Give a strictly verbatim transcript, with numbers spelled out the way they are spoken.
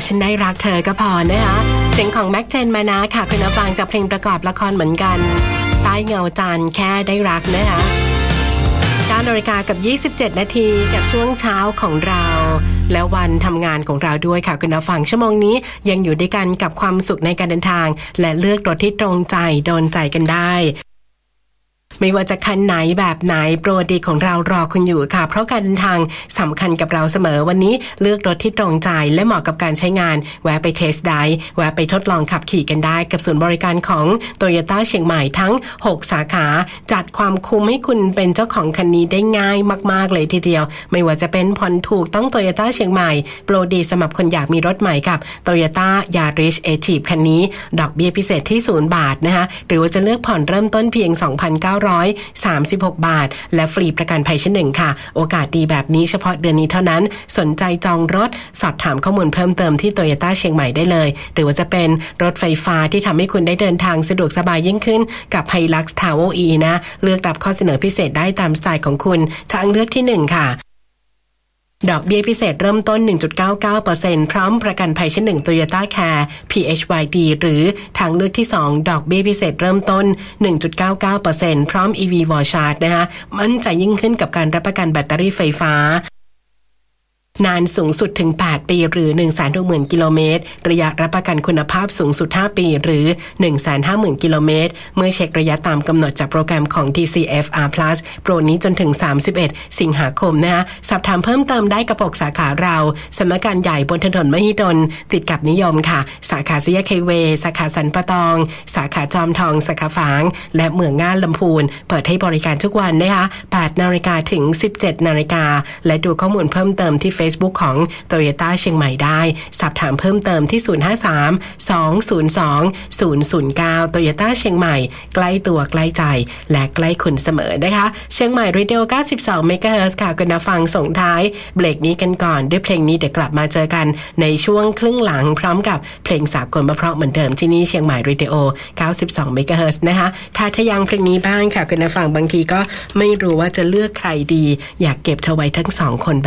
ฉันได้รักเธอก็พอนะคะเสียงของแม็กเจนมานะค่ะคุณผู้ฟังจากเพลงประกอบละครเหมือนกันใต้เงาจันทร์แค่ได้รักนะคะเก้านาฬิกากับยี่สิบเจ็ดนาทีกับช่วงเช้าของเราและวันทำงานของเราด้วยค่ะคุณผู้ฟังชั่วโมงนี้ยังอยู่ด้วยกันกับความสุขในการเดินทางและเลือกรถที่ตรงใจโดนใจกันได้ไม่ว่าจะคันไหนแบบไหนโปรดีของเรารอคุณอยู่ค่ะเพราะการเดินทางสำคัญกับเราเสมอวันนี้เลือกรถที่ตรงใจและเหมาะกับการใช้งานแวะไปเทสไดร์แวะไปทดลองขับขี่กันได้กับศูนย์บริการของ Toyota เชียงใหม่ทั้งหกสาขาจัดความคุ้มให้คุณเป็นเจ้าของคันนี้ได้ง่ายมากๆเลยทีเดียวไม่ว่าจะเป็นผ่อนถูกต้อง Toyota เชียงใหม่โปรดีสำหรับคนอยากมีรถใหม่กับ Toyota Yaris Active คันนี้ดอกเบี้ยพิเศษที่ศูนย์บาทนะคะหรือว่าจะเลือกผ่อนเริ่มต้นเพียง สองพันเก้าร้อยสามสิบหก บาทและฟรีประกันภัยชั้นหนึ่งค่ะโอกาสดีแบบนี้เฉพาะเดือนนี้เท่านั้นสนใจจองรถสอบถามข้อมูลเพิ่มเติมที่ Toyota เชียงใหม่ได้เลยหรือว่าจะเป็นรถไฟฟ้าที่ทำให้คุณได้เดินทางสะดวกสบายยิ่งขึ้นกับ Hilux Travel E นะเลือกรับข้อเสนอพิเศษได้ตามสไตล์ของคุณทางเลือกที่หนึ่งค่ะดอกเบี้ยพิเศษเริ่มต้น หนึ่งจุดเก้าเก้าเปอร์เซ็นต์ พร้อมประกันภัยชั้นหนึ่ง Toyota Care พี เอช วาย ดี หรือทางเลือกที่สองดอกเบี้ยพิเศษเริ่มต้น หนึ่งจุดเก้าเก้าเปอร์เซ็นต์ พร้อม อี วี Wall Charge นะคะมั่นใจยิ่งขึ้นกับการรับประกันแบตเตอรี่ไฟฟ้านานสูงสุดถึงแปดปีหรือ หนึ่งแสนหกหมื่น กิโลเมตรระยะรับประกันคุณภาพสูงสุดห้าปีหรือ หนึ่งแสนห้าหมื่น กิโลเมตรเมื่อเช็คระยะตามกำหนดจากโปรแกรมของ ที ซี เอฟ อาร์ Plus โปรนี้จนถึงสามสิบเอ็ดสิงหาคมนะคะสอบถามเพิ่มเติมได้กับหกสาขาเราสำนักงานใหญ่บนถนนมหิดลติดกับนิยมค่ะสาขาสยามไฮเวย์สาขาสันปะตองสาขาจอมทองสาขาฝางและเมืองง่านลำพูนเปิดให้บริการทุกวันนะคะแปดนาฬิกาถึง สิบเจ็ดนาฬิกาและดูข้อมูลเพิ่มเติมที่ Facebook ของToyota เชียงใหม่ได้สอบถามเพิ่มเติมที่ศูนย์ห้าสาม สองศูนย์สอง ศูนย์ศูนย์เก้า Toyota เชียงใหม่ใกล้ตัวใกล้ใจและใกล้คุณเสมอนะคะเชียงใหม่ Radio เก้าสิบสอง เมกะเฮิรตซ์ ค่ะคุณผู้ฟังส่งท้ายเบรกนี้กันก่อนด้วยเพลงนี้เดี๋ยวกลับมาเจอกันในช่วงครึ่งหลังพร้อมกับเพลงสากลเพราะเหมือนเดิมที่นี่เชียงใหม่ Radio เก้าสิบสอง เมกะเฮิรตซ์ นะคะถ้าทะยังเพลงนี้บ้างค่ะคุณผู้ฟังบางทีก็ไม่รู้ว่าจะเลือกใครดีอยากเก็บเธอไว้ทั้งสองคน